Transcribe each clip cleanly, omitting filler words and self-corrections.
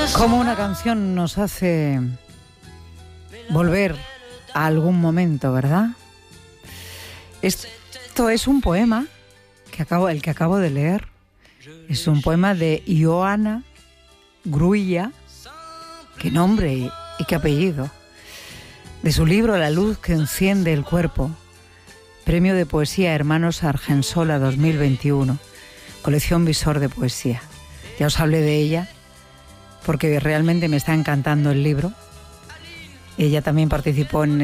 Como una canción nos hace volver a algún momento, ¿verdad? Esto es un poema el que acabo de leer. Es un poema de Ioana Grulla, qué nombre y qué apellido, de su libro La luz que enciende el cuerpo, Premio de Poesía Hermanos Argensola 2021, colección Visor de Poesía. Ya os hablé de ella porque realmente me está encantando el libro. Ella también participó en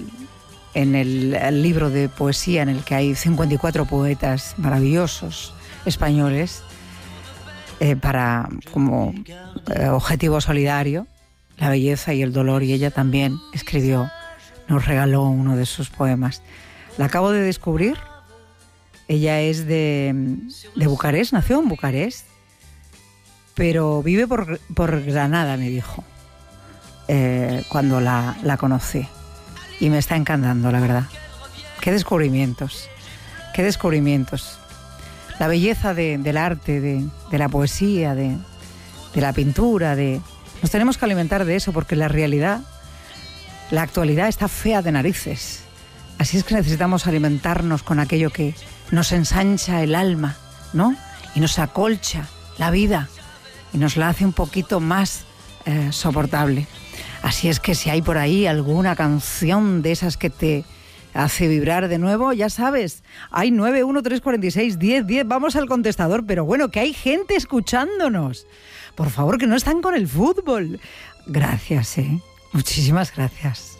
el libro de poesía en el que hay 54 poetas maravillosos españoles para como objetivo solidario, la belleza y el dolor, y ella también nos regaló uno de sus poemas. La acabo de descubrir. Ella es de Bucarest, nació en Bucarest, pero vive por Granada, me dijo, cuando la conocí. Y me está encantando, la verdad. Qué descubrimientos, qué descubrimientos. La belleza del arte, de la poesía, de la pintura, nos tenemos que alimentar de eso, porque la realidad, la actualidad está fea de narices. Así es que necesitamos alimentarnos con aquello que nos ensancha el alma, ¿no? Y nos acolcha la vida y nos la hace un poquito más soportable. Así es que si hay por ahí alguna canción de esas que te hace vibrar de nuevo, ya sabes, hay 913461010, vamos al contestador, pero bueno, que hay gente escuchándonos. Por favor, que no están con el fútbol. Gracias, muchísimas gracias.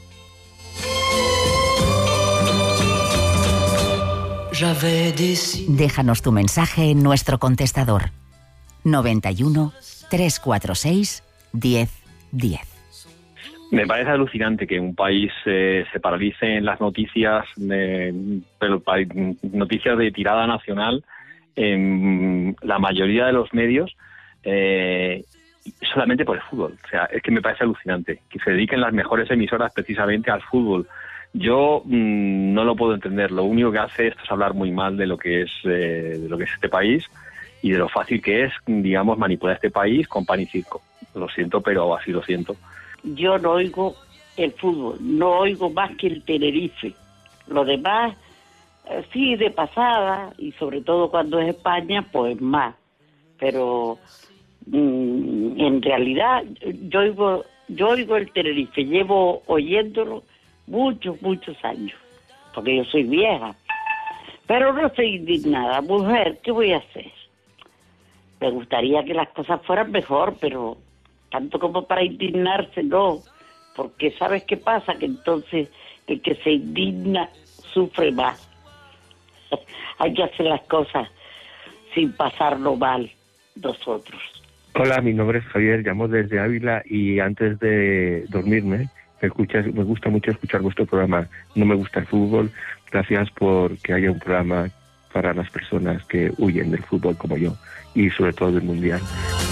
Déjanos tu mensaje en nuestro contestador 91 346 1010. Me parece alucinante que un país se paralice en las noticias, pero noticias de tirada nacional, en la mayoría de los medios, solamente por el fútbol. O sea, es que me parece alucinante que se dediquen las mejores emisoras precisamente al fútbol. Yo no lo puedo entender. Lo único que hace esto es hablar muy mal de lo que es este país y de lo fácil que es, digamos, manipular este país con pan y circo. Lo siento, pero así lo siento. Yo no oigo el fútbol, no oigo más que el Tenerife. Lo demás, sí, de pasada, y sobre todo cuando es España, pues más. Pero en realidad yo oigo el Tenerife, llevo oyéndolo muchos años, porque yo soy vieja. Pero no estoy indignada. Mujer, ¿qué voy a hacer? Me gustaría que las cosas fueran mejor, pero tanto como para indignarse, no. Porque ¿sabes qué pasa? Que entonces el que se indigna sufre más. Hay que hacer las cosas sin pasarlo mal nosotros. Hola, mi nombre es Javier, llamo desde Ávila y antes de dormirme me gusta mucho escuchar vuestro programa. No me gusta el fútbol. Gracias por que haya un programa para las personas que huyen del fútbol como yo y sobre todo del mundial.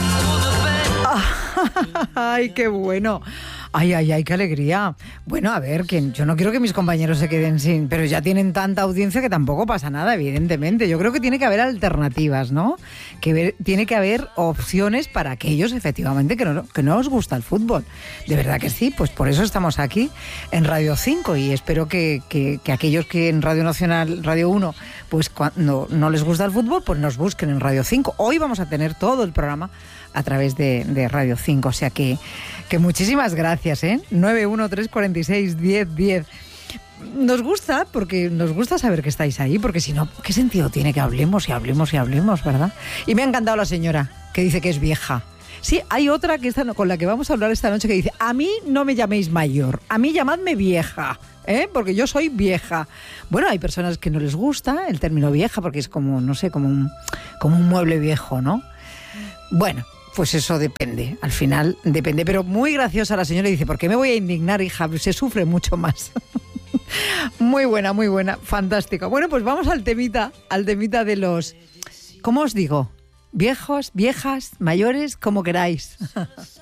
¡Ay, qué bueno! ¡Ay, qué alegría! Bueno, a ver, yo no quiero que mis compañeros se queden sin... Pero ya tienen tanta audiencia que tampoco pasa nada, evidentemente. Yo creo que tiene que haber alternativas, ¿no? Tiene que haber opciones para aquellos, efectivamente, que no os gusta el fútbol. De verdad que sí, pues por eso estamos aquí en Radio 5 y espero que aquellos que en Radio Nacional, Radio 1, pues cuando no les gusta el fútbol, pues nos busquen en Radio 5. Hoy vamos a tener todo el programa a través de Radio 5, o sea que muchísimas gracias, 913461010. Nos gusta, porque nos gusta saber que estáis ahí, porque si no, ¿qué sentido tiene que hablemos, verdad? Y me ha encantado la señora, que dice que es vieja. Sí, hay otra con la que vamos a hablar esta noche que dice, a mí no me llaméis mayor, a mí llamadme vieja, porque yo soy vieja. Bueno, hay personas que no les gusta el término vieja, porque es como, no sé, como un mueble viejo, ¿no? Bueno, pues eso depende, al final depende, pero muy graciosa la señora, dice, ¿por qué me voy a indignar, hija? Se sufre mucho más. Muy buena, fantástica. Bueno, pues vamos al temita de los, ¿cómo os digo? Viejos, viejas, mayores, como queráis.